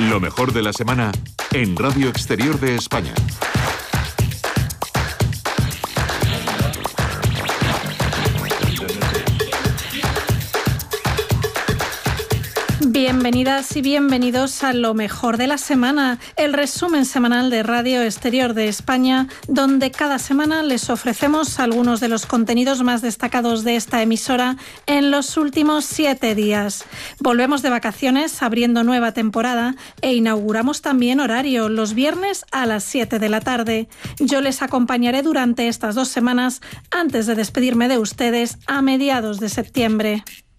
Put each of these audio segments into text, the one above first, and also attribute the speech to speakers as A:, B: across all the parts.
A: Lo mejor de la semana en Radio Exterior de España.
B: Bienvenidas y bienvenidos a Lo mejor de la semana, el resumen semanal de Radio Exterior de España, donde cada semana les ofrecemos algunos de los contenidos más destacados de esta emisora en los últimos 7 días. Volvemos de vacaciones abriendo nueva temporada e inauguramos también horario los viernes a las 7 de la tarde. Yo les acompañaré durante estas 2 semanas antes de despedirme de ustedes a mediados de septiembre.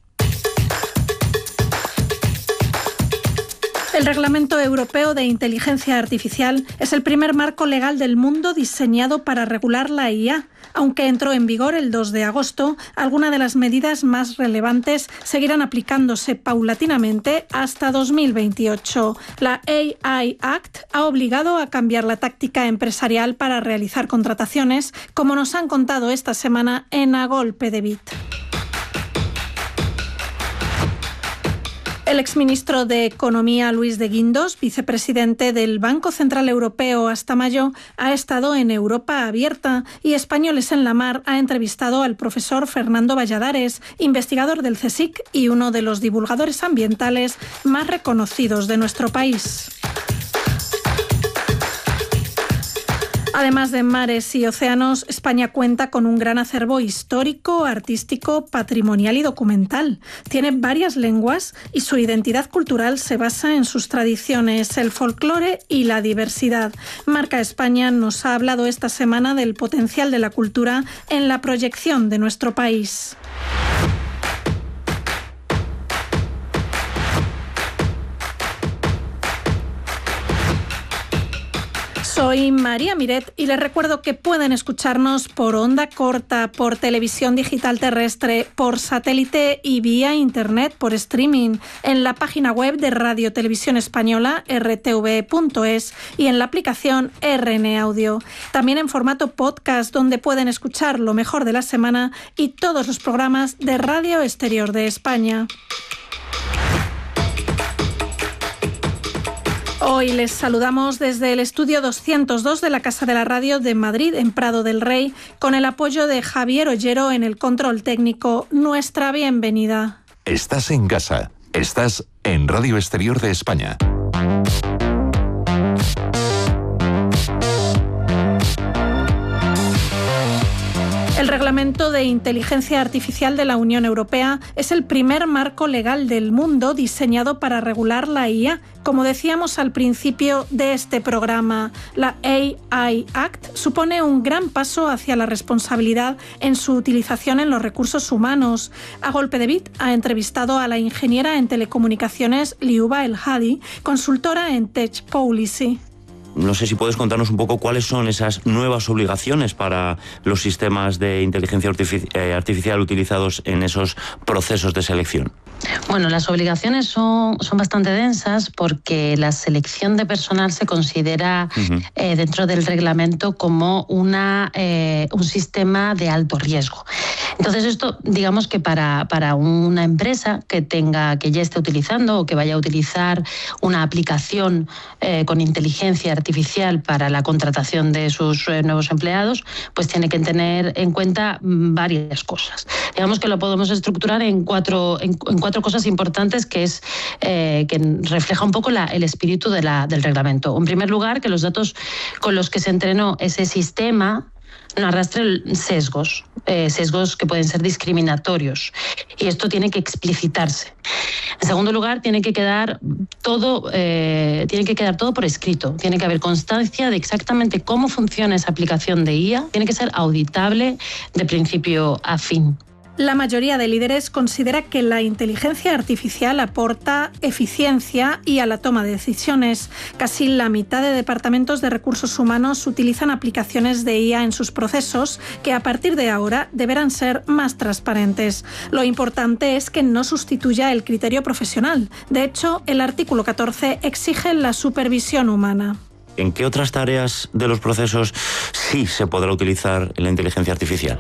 B: El Reglamento Europeo de Inteligencia Artificial es el primer marco legal del mundo diseñado para regular la IA. Aunque entró en vigor el 2 de agosto, algunas de las medidas más relevantes seguirán aplicándose paulatinamente hasta 2028. La AI Act ha obligado a cambiar la táctica empresarial para realizar contrataciones, como nos han contado esta semana en A Golpe de Bit. El exministro de Economía, Luis de Guindos, vicepresidente del Banco Central Europeo hasta mayo, ha estado en Europa Abierta y Españoles en la Mar ha entrevistado al profesor Fernando Valladares, investigador del CSIC y uno de los divulgadores ambientales más reconocidos de nuestro país. Además de mares y océanos, España cuenta con un gran acervo histórico, artístico, patrimonial y documental. Tiene varias lenguas y su identidad cultural se basa en sus tradiciones, el folclore y la diversidad. Marca España nos ha hablado esta semana del potencial de la cultura en la proyección de nuestro país. Soy María Miret y les recuerdo que pueden escucharnos por onda corta, por televisión digital terrestre, por satélite y vía internet por streaming en la página web de Radio Televisión Española, rtv.es, y en la aplicación RN Audio. También en formato podcast, donde pueden escuchar lo mejor de la semana y todos los programas de Radio Exterior de España. Hoy les saludamos desde el estudio 202 de la Casa de la Radio de Madrid, en Prado del Rey, con el apoyo de Javier Ollero en el control técnico. Nuestra bienvenida.
A: Estás en casa. Estás en Radio Exterior de España.
B: El Reglamento de Inteligencia Artificial de la Unión Europea es el primer marco legal del mundo diseñado para regular la IA. Como decíamos al principio de este programa, la AI Act supone un gran paso hacia la responsabilidad en su utilización en los recursos humanos. A Golpe de Bit ha entrevistado a la ingeniera en telecomunicaciones Liuba El Hadi, consultora en Tech Policy.
C: No sé si puedes contarnos un poco cuáles son esas nuevas obligaciones para los sistemas de inteligencia artificial utilizados en esos procesos de selección.
D: Bueno, las obligaciones son bastante densas porque la selección de personal se considera dentro del reglamento como un sistema de alto riesgo. Entonces esto, digamos que para una empresa que ya esté utilizando o que vaya a utilizar una aplicación con inteligencia artificial para la contratación de sus nuevos empleados, pues tiene que tener en cuenta varias cosas. Digamos que lo podemos estructurar en cuatro cosas importantes que refleja un poco el espíritu del reglamento. En primer lugar, que los datos con los que se entrenó ese sistema no arrastre sesgos que pueden ser discriminatorios, y esto tiene que explicitarse. En segundo lugar, tiene que quedar todo por escrito. Tiene que haber constancia de exactamente cómo funciona esa aplicación de IA. Tiene que ser auditable de principio a fin.
B: La mayoría de líderes considera que la inteligencia artificial aporta eficiencia y a la toma de decisiones. Casi la mitad de departamentos de recursos humanos utilizan aplicaciones de IA en sus procesos, que a partir de ahora deberán ser más transparentes. Lo importante es que no sustituya el criterio profesional. De hecho, el artículo 14 exige la supervisión humana.
C: ¿En qué otras tareas de los procesos sí se podrá utilizar la inteligencia artificial?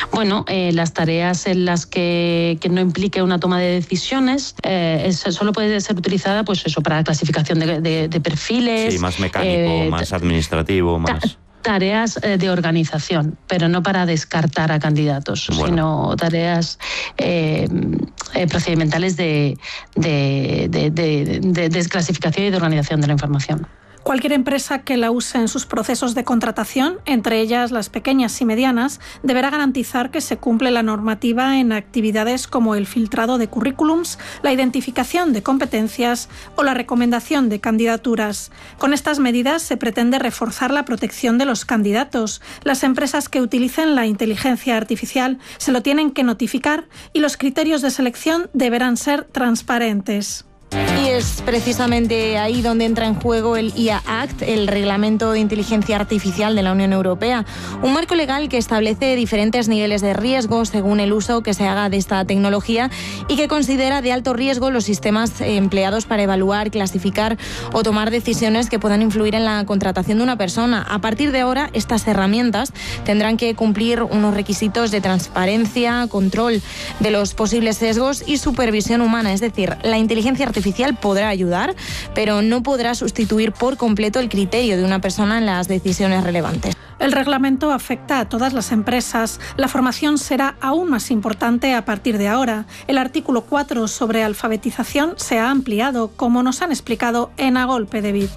D: Bueno, las tareas en las que no implique una toma de decisiones solo puede ser utilizada, pues eso, para la clasificación de perfiles.
C: Sí, más mecánico, más administrativo, más...
D: Tareas de organización, pero no para descartar a candidatos, sino tareas procedimentales de desclasificación y de organización de la información.
B: Cualquier empresa que la use en sus procesos de contratación, entre ellas las pequeñas y medianas, deberá garantizar que se cumple la normativa en actividades como el filtrado de currículums, la identificación de competencias o la recomendación de candidaturas. Con estas medidas se pretende reforzar la protección de los candidatos. Las empresas que utilicen la inteligencia artificial se lo tienen que notificar y los criterios de selección deberán ser transparentes.
E: Y es precisamente ahí donde entra en juego el IA Act, el Reglamento de Inteligencia Artificial de la Unión Europea, un marco legal que establece diferentes niveles de riesgo según el uso que se haga de esta tecnología y que considera de alto riesgo los sistemas empleados para evaluar, clasificar o tomar decisiones que puedan influir en la contratación de una persona. A partir de ahora, estas herramientas tendrán que cumplir unos requisitos de transparencia, control de los posibles sesgos y supervisión humana, es decir, la inteligencia artificial podrá ayudar, pero no podrá sustituir por completo el criterio de una persona en las decisiones relevantes.
B: El reglamento afecta a todas las empresas. La formación será aún más importante a partir de ahora. El artículo 4 sobre alfabetización se ha ampliado, como nos han explicado en A Golpe de Bit.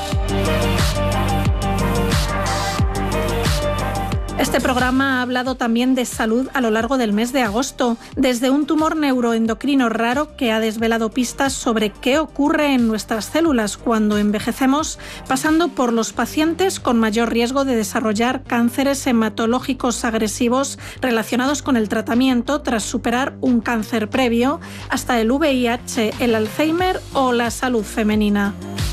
B: Este programa ha hablado también de salud a lo largo del mes de agosto, desde un tumor neuroendocrino raro que ha desvelado pistas sobre qué ocurre en nuestras células cuando envejecemos, pasando por los pacientes con mayor riesgo de desarrollar cánceres hematológicos agresivos relacionados con el tratamiento tras superar un cáncer previo, hasta el VIH, el Alzheimer o la salud femenina.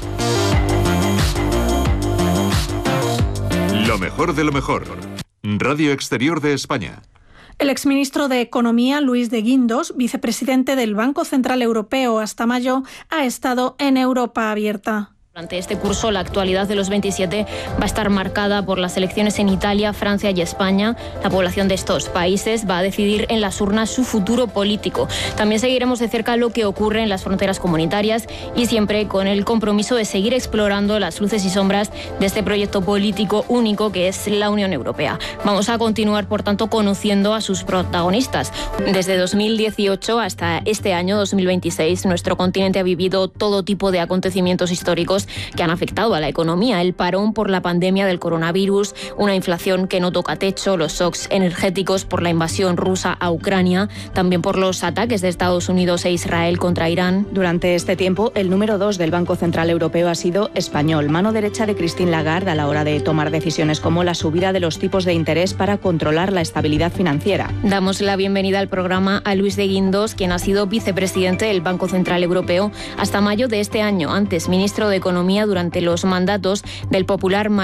A: Lo mejor de lo mejor. Radio Exterior de España.
B: El exministro de Economía, Luis de Guindos, vicepresidente del Banco Central Europeo hasta mayo, ha estado en Europa Abierta.
F: Durante este curso, la actualidad de los 27 va a estar marcada por las elecciones en Italia, Francia y España. La población de estos países va a decidir en las urnas su futuro político. También seguiremos de cerca lo que ocurre en las fronteras comunitarias y siempre con el compromiso de seguir explorando las luces y sombras de este proyecto político único que es la Unión Europea. Vamos a continuar, por tanto, conociendo a sus protagonistas. Desde 2018 hasta este año 2026, nuestro continente ha vivido todo tipo de acontecimientos históricos que han afectado a la economía, el parón por la pandemia del coronavirus, una inflación que no toca techo, los shocks energéticos por la invasión rusa a Ucrania, también por los ataques de Estados Unidos e Israel contra Irán.
G: Durante este tiempo, el número 2 del Banco Central Europeo ha sido español, mano derecha de Christine Lagarde a la hora de tomar decisiones como la subida de los tipos de interés para controlar la estabilidad financiera.
F: Damos la bienvenida al programa a Luis de Guindos, quien ha sido vicepresidente del Banco Central Europeo hasta mayo de este año, antes ministro de Economía durante los mandatos del popular